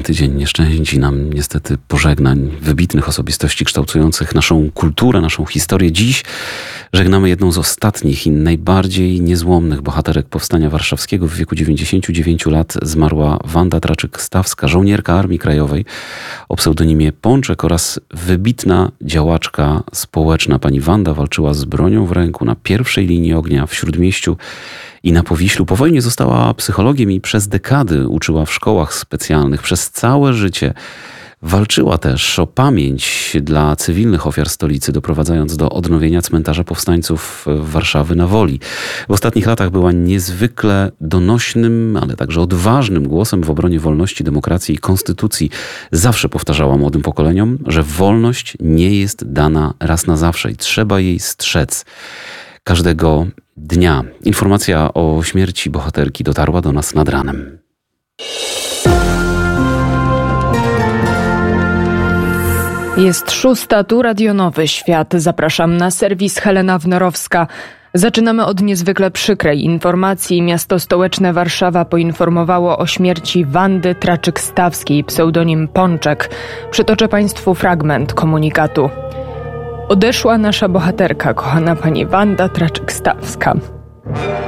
tydzień nie szczędzi nam niestety pożegnań wybitnych osobistości kształtujących naszą kulturę, naszą historię. Dziś żegnamy jedną z ostatnich i najbardziej niezłomnych bohaterek Powstania Warszawskiego. W wieku 99 lat zmarła Wanda Traczyk-Stawska, żołnierka Armii Krajowej o pseudonimie Pączek oraz wybitna działaczka społeczna. Pani Wanda walczyła z bronią w ręku na pierwszej linii ognia w Śródmieściu i na Powiślu. Po wojnie została psychologiem i przez dekady uczyła w szkołach specjalnych. Przez całe życie walczyła też o pamięć dla cywilnych ofiar stolicy, doprowadzając do odnowienia cmentarza powstańców Warszawy na Woli. W ostatnich latach była niezwykle donośnym, ale także odważnym głosem w obronie wolności, demokracji i konstytucji. Zawsze powtarzała młodym pokoleniom, że wolność nie jest dana raz na zawsze i trzeba jej strzec każdego dnia. Informacja o śmierci bohaterki dotarła do nas nad ranem. Jest 6, tu Radio Nowy Świat. Zapraszam na serwis Helena Wnorowska. Zaczynamy od niezwykle przykrej informacji. Miasto stołeczne Warszawa poinformowało o śmierci Wandy Traczyk-Stawskiej, pseudonim Pączek. Przytoczę Państwu fragment komunikatu. Odeszła nasza bohaterka, kochana pani Wanda Traczyk-Stawska.